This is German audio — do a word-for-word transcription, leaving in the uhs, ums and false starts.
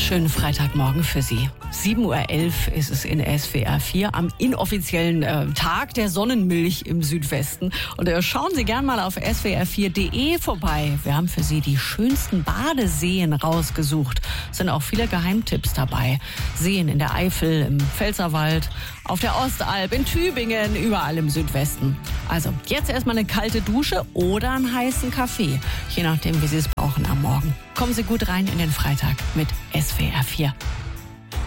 Schönen Freitagmorgen für Sie. sieben Uhr elf ist es in S W R vier am inoffiziellen äh, Tag der Sonnenmilch im Südwesten. Und äh, schauen Sie gern mal auf S W R vier Punkt de vorbei. Wir haben für Sie die schönsten Badeseen rausgesucht. Es sind auch viele Geheimtipps dabei. Seen in der Eifel, im Pfälzerwald, auf der Ostalb, in Tübingen, überall im Südwesten. Also jetzt erstmal eine kalte Dusche oder einen heißen Kaffee. Je nachdem, wie Sie es brauchen am Morgen. Kommen Sie gut rein in den Freitag mit S W R vier.